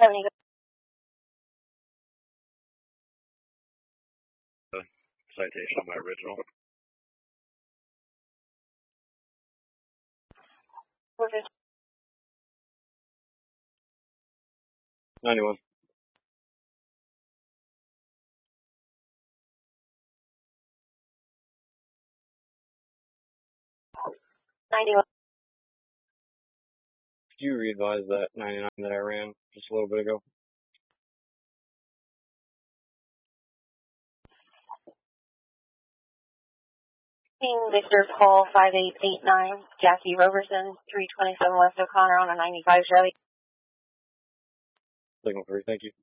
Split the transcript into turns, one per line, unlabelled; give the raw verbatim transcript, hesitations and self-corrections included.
seventy.
Citation on my original. ninety-one.
ninety-one.
Could you revise that ninety-nine that I ran just a little bit ago?
Victor Paul five eight eight nine, Jackie Roberson, three twenty-seven West O'Connor on a ninety-five Chevy.
Signal three, thank you.